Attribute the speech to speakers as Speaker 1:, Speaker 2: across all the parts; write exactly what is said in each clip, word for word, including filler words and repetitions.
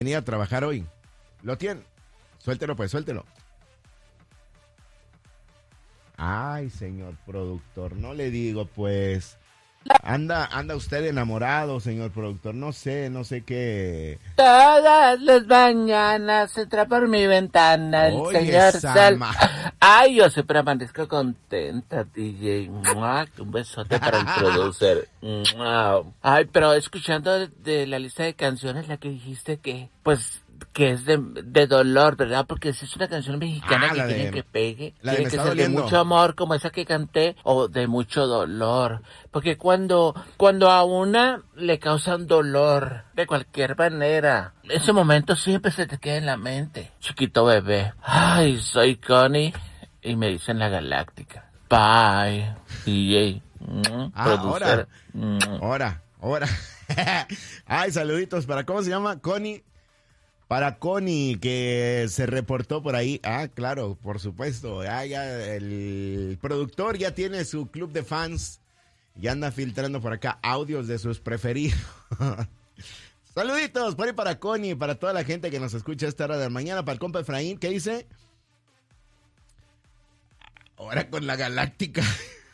Speaker 1: venir a trabajar hoy. ¿Lo tiene? Suéltelo pues, suéltelo. Ay, señor productor, no le digo pues. Anda, anda usted enamorado, señor productor. No sé, no sé qué.
Speaker 2: Todas las mañanas entra por mi ventana el
Speaker 1: Oye,
Speaker 2: señor Sal.
Speaker 1: Sama.
Speaker 2: Ay, yo siempre amanezco contenta, D J. ¡Mua! Un besote para el producer. ¡Mua! Ay, pero escuchando de la lista de canciones, la que dijiste que, pues, que es de, de dolor, ¿verdad? Porque si es una canción mexicana
Speaker 1: Ah,
Speaker 2: que
Speaker 1: la de-
Speaker 2: quieren que pegue,
Speaker 1: la de
Speaker 2: tiene
Speaker 1: Me
Speaker 2: que
Speaker 1: Está
Speaker 2: ser de
Speaker 1: Doliendo.
Speaker 2: mucho amor, como esa que canté, o de mucho dolor. Porque cuando, cuando a una le causan dolor, de cualquier manera, ese momento siempre se te queda en la mente. Chiquito bebé. Ay, soy Connie, y me dicen la Galáctica. Bye, D J. Mm,
Speaker 1: Ah,
Speaker 2: producer.
Speaker 1: ahora.
Speaker 2: Mm.
Speaker 1: Ahora, ahora. Ay, saluditos para, ¿cómo se llama? Connie. Para Connie, que se reportó por ahí. Ah, claro, por supuesto. Ah, ya el productor ya tiene su club de fans. Y anda filtrando por acá audios de sus preferidos. Saluditos por ahí para Connie, para toda la gente que nos escucha a esta hora de la mañana. Para el compa Efraín, ¿qué dice? Ahora con la Galáctica.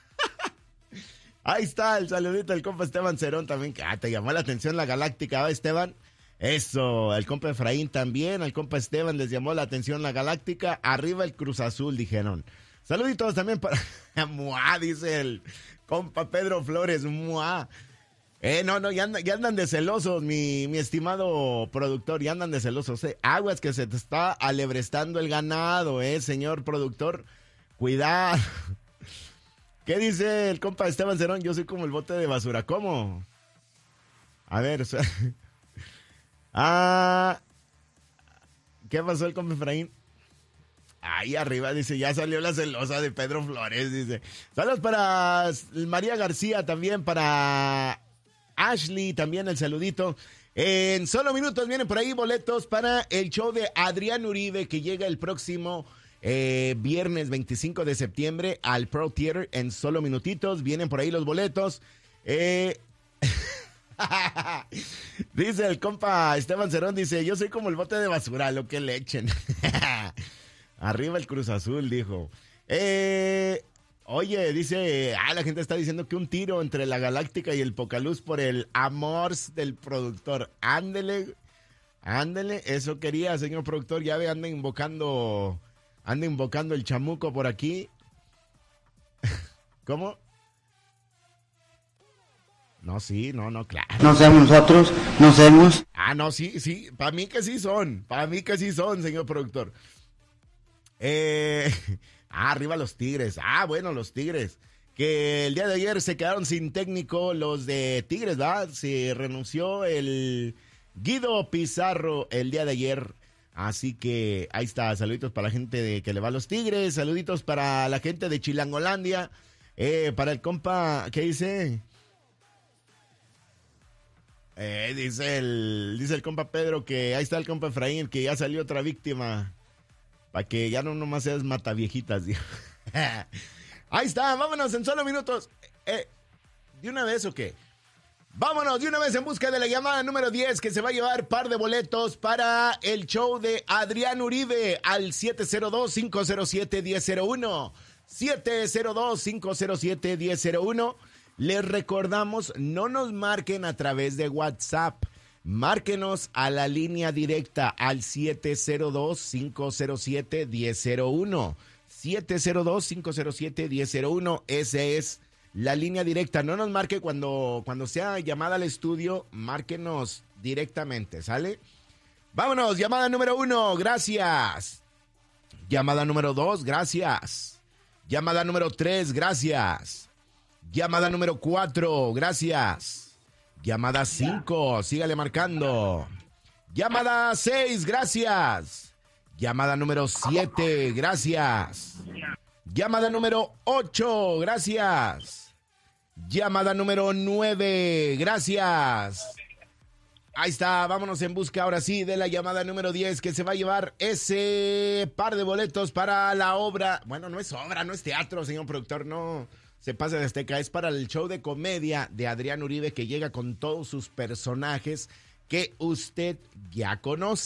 Speaker 1: Ahí está el saludito del compa Esteban Cerón también. Ah, te llamó la atención la Galáctica, ¿va, Esteban? Eso, el compa Efraín también, al compa Esteban les llamó la atención la Galáctica. Arriba el Cruz Azul, dijeron. Saluditos también para... Mua, dice el compa Pedro Flores, mua. Eh, no, no, ya andan, ya andan de celosos, mi, mi estimado productor, ya andan de celosos. Eh. Aguas que se te está alebrestando el ganado, eh, señor productor. Cuidado. ¿Qué dice el compa Esteban Cerón? Yo soy como el bote de basura. ¿Cómo? A ver, o sea... Ah, ¿qué pasó el compa Efraín? Ahí arriba dice, ya salió la celosa de Pedro Flores, dice. Saludos para María García también, para Ashley también el saludito. En solo minutos vienen por ahí boletos para el show de Adrián Uribe que llega el próximo eh, viernes veinticinco de septiembre al Pro Theater. En solo minutitos vienen por ahí los boletos. Eh... Dice el compa Esteban Cerón, dice, yo soy como el bote de basura, lo que le echen. Arriba el Cruz Azul, dijo. Eh, oye, dice, ah, la gente está diciendo que un tiro entre la Galáctica y el Pocaluz por el amor del productor. Ándele, ándele, eso quería, señor productor, ya ve, anda invocando, anda invocando el chamuco por aquí. ¿Cómo? No, sí, no, no, claro.
Speaker 3: No seamos nosotros, no seamos.
Speaker 1: Ah, no, sí, sí, para mí que sí son, para mí que sí son, señor productor. Eh, ah, arriba los Tigres, ah, bueno, los Tigres, que el día de ayer se quedaron sin técnico los de Tigres, ¿verdad? Se renunció el Guido Pizarro el día de ayer, así que ahí está, saluditos para la gente de que le va a los Tigres, saluditos para la gente de Chilangolandia, eh, para el compa, ¿qué dice? Eh, dice el dice el compa Pedro que ahí está el compa Efraín, que ya salió otra víctima. Para que ya no nomás seas mataviejitas. Ahí está, vámonos en solo minutos. Eh, ¿De una vez o qué? Vámonos de una vez en busca de la llamada número diez que se va a llevar par de boletos para el show de Adrián Uribe al siete cero dos, cinco cero siete, uno cero cero uno. siete cero dos, cinco cero siete, uno cero cero uno. Les recordamos, no nos marquen a través de WhatsApp. Márquenos a la línea directa al siete cero dos, cinco cero siete, uno cero cero uno. siete cero dos, cinco cero siete, uno cero cero uno. Esa es la línea directa. No nos marque cuando, cuando sea llamada al estudio. Márquenos directamente, ¿sale? Vámonos, llamada número uno, gracias. Llamada número dos, gracias. Llamada número tres, gracias. Llamada número cuatro, gracias. Llamada cinco, sígale marcando. Llamada seis, gracias. Llamada número siete, gracias. Llamada número ocho, gracias. Llamada número nueve, gracias. Ahí está, vámonos en busca ahora sí de la llamada número diez que se va a llevar ese par de boletos para la obra. Bueno, no es obra, no es teatro, señor productor, no se pasa de Azteca. Es para el show de comedia de Adrián Uribe que llega con todos sus personajes que usted ya conoce.